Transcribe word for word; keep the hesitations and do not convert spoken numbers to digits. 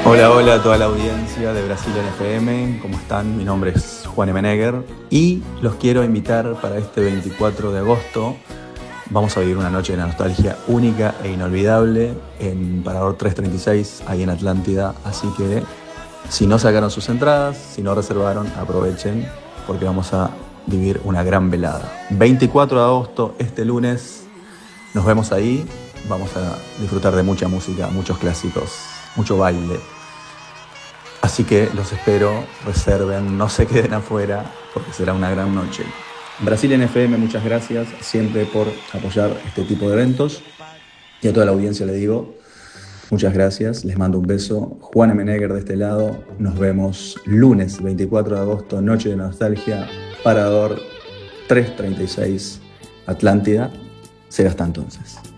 Hola, hola a toda la audiencia de Brasil en F M, ¿cómo están? Mi nombre es Juan Emenegger y los quiero invitar para este veinticuatro de agosto. Vamos a vivir una noche de nostalgia única e inolvidable en Parador trescientos treinta y seis, ahí en Atlántida, así que si no sacaron sus entradas, si no reservaron, aprovechen porque vamos a vivir una gran velada. veinticuatro de agosto, este lunes, nos vemos ahí, vamos a disfrutar de mucha música, muchos clásicos, mucho baile. Así que los espero, reserven, no se queden afuera, porque será una gran noche. Brasil en F M, muchas gracias siempre por apoyar este tipo de eventos. Y a toda la audiencia le digo, muchas gracias, les mando un beso. Juan Emenegger de este lado, nos vemos lunes veinticuatro de agosto, Noche de Nostalgia, Parador trescientos treinta y seis, Atlántida. Será hasta entonces.